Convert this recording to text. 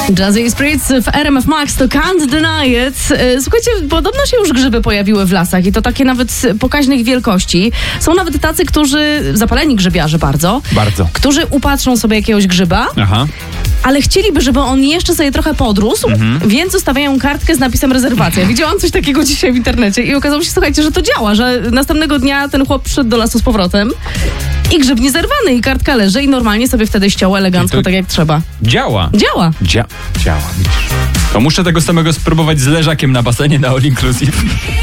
Jazzy Spirits w RMF Max to Can't Deny It. Słuchajcie, podobno się już grzyby pojawiły w lasach i to takie nawet pokaźnych wielkości. Są nawet tacy, którzy, zapaleni grzybiarze bardzo, którzy upatrzą sobie jakiegoś grzyba, ale chcieliby, żeby on jeszcze sobie trochę podrósł, więc zostawiają kartkę z napisem rezerwacja. Widziałam coś takiego dzisiaj w internecie i okazało się, słuchajcie, że to działa, że następnego dnia ten chłop przyszedł do lasu z powrotem i grzyb niezerwany i kartka leży i normalnie sobie wtedy ściął elegancko, tak jak trzeba. Działa. Działa, widzisz. To muszę tego samego spróbować z leżakiem na basenie na All Inclusive.